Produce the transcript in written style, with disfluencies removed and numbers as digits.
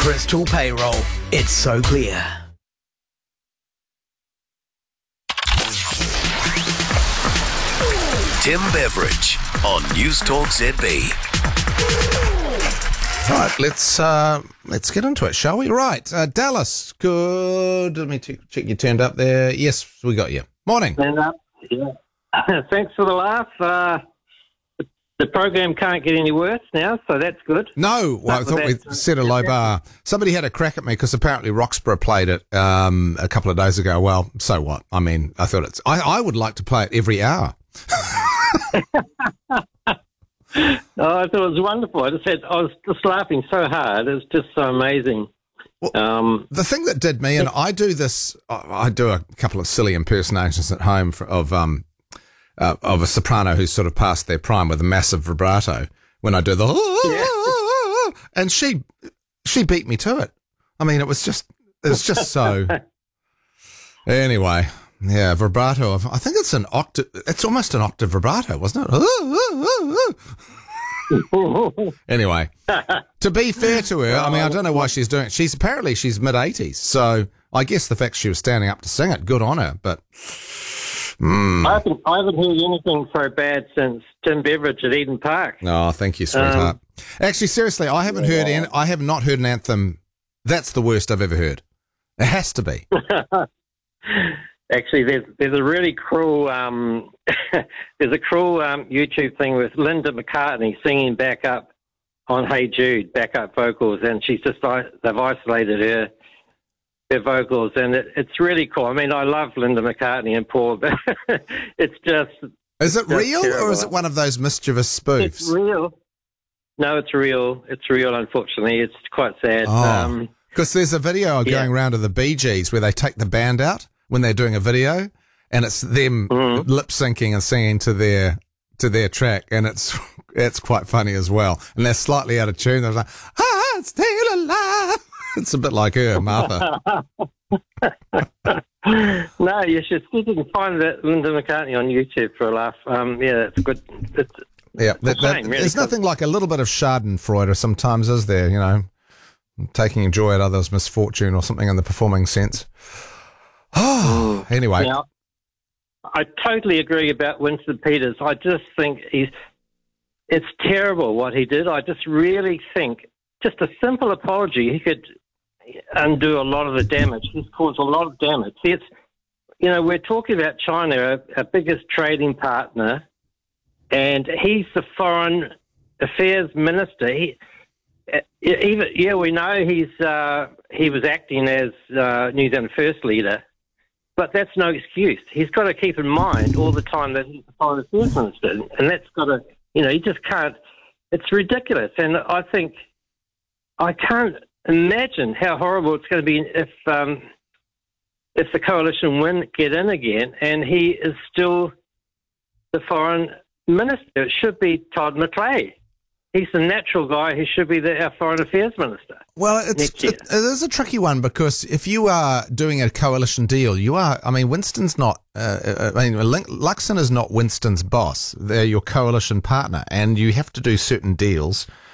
Crystal Payroll. It's so clear. Tim Beveridge on News Talk ZB. Right, let's get into it, shall we? Right, Dallas, good. Let me check you turned up there. Yes, we got you. Morning. Stand up. Yeah. Thanks for the laugh. The program can't get any worse now, so that's good. No, well, I thought we set a low bar. Somebody had a crack at me because apparently Roxburgh played it a couple of days ago. Well, so what? I mean, I thought I would like to play it every hour. Oh, I thought it was wonderful. I was just laughing so hard. It was just so amazing. Well, the thing that did me, and I do this, I do a couple of silly impersonations at home of a soprano who's sort of past their prime with a massive vibrato. When I do the, and she beat me to it. I mean, it was just so. Anyway. Yeah, vibrato. I think it's an octave. It's almost an octave vibrato, wasn't it? Anyway, to be fair to her, I mean, I don't know why she's doing it. She's mid-80s, so I guess the fact she was standing up to sing it, good on her. But I haven't heard anything so bad since Tim Beveridge at Eden Park. Oh, thank you, sweetheart. Actually, seriously, I have not heard an anthem. That's the worst I've ever heard. It has to be. Actually, there's a really cruel YouTube thing with Linda McCartney singing back up on Hey Jude, backup vocals, and they've isolated her vocals, and it's really cool. I mean, I love Linda McCartney and Paul, but it's just... Is it real, terrible. Or is it one of those mischievous spoofs? It's real. No, it's real. It's real, unfortunately. It's quite sad. Because there's a video going around of the Bee Gees where they take the band out when they're doing a video, and it's them lip syncing and singing to their track, and it's quite funny as well. And they're slightly out of tune. They're like, still alive. It's a bit like her, Martha. No, you should find that Linda McCartney on YouTube for a laugh. It's good. There's nothing like a little bit of Schadenfreude, or sometimes, is there? You know, taking joy at others' misfortune or something in the performing sense. Oh, anyway. Now, I totally agree about Winston Peters. I just think it's terrible what he did. I just really think just a simple apology, he could undo a lot of the damage. He's caused a lot of damage. See, we're talking about China, our biggest trading partner, and he's the foreign affairs minister. We know he was acting as New Zealand First Leader. But that's no excuse. He's got to keep in mind all the time that he's the foreign affairs minister, and that's got to, he just can't. It's ridiculous, and I think I can't imagine how horrible it's going to be if the coalition get in again, and he is still the foreign minister. It should be Todd McClay. He's the natural guy who should be our foreign affairs minister. Well, it is a tricky one, because if you are doing a coalition deal, Winston's not, Luxon is not Winston's boss. They're your coalition partner, and you have to do certain deals